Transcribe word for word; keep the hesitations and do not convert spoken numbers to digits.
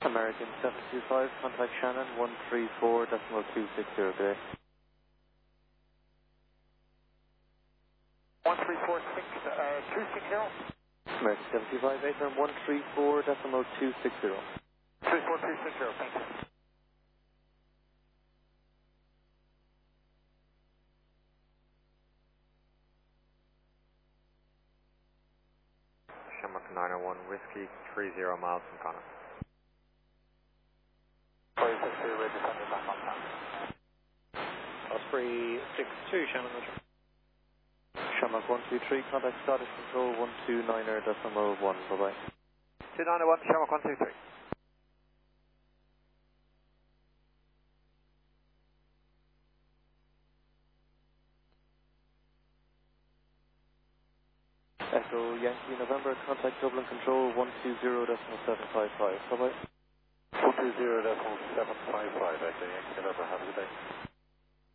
American seven two five, contact Shannon one three four decimal two six zero today. one three four six, uh, two six zero? American seven two five, Acorn one three four decimal two six zero. three four two six zero, thank you. Shamrock nine oh one Whiskey, three zero miles from Connor. four six zero, ready to send it back on time. Osprey six two, Shannon Roger. Shamrock one two three, contact Scottish Control one two nine er decimal one, bye bye. two nine one, Shamrock one two three. Echo Yankee November, contact Dublin Control one two zero decimal seven five five, bye bye. one two zero decimal seven five five, Echo Yankee November, have a good day.